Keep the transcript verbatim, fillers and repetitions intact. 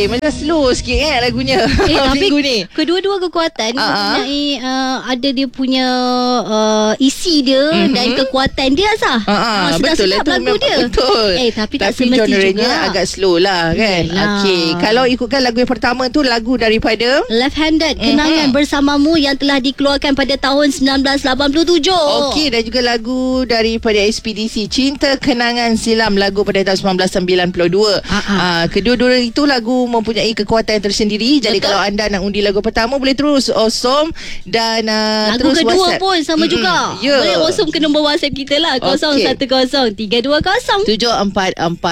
macam slow sikit kan lagunya. Eh, tapi minggu ni. kedua-dua kekuatan uh-huh. mempunyai uh, ada dia punya uh, isi dia mm-hmm. dan kekuatan dia sah. Uh-huh. Uh, betul lah tu lagu dia. Betul. Eh tapi, tapi tak semesti juga. agak slow lah kan. Okey, kalau ikutkan lagu yang pertama tu lagu daripada Left Handed, Kenangan mm-hmm. Bersamamu yang telah dikeluarkan pada tahun sembilan belas lapan puluh tujuh. Okey, dan juga lagu daripada Ekspedisi Cinta Kenangan Silam, lagu pada tahun sembilan belas sembilan puluh dua. Uh-huh. Uh, kedua-dua itu lagu mempunyai kekuatan tersendiri. Jadi betul. Kalau anda nak undi lagu pertama boleh terus awesome dan uh, lagu terus kedua WhatsApp pun sama mm-hmm. juga. Yeah. Boleh awesome ke nombor WhatsApp kita lah kosong satu kosong tiga dua kosong tujuh empat empat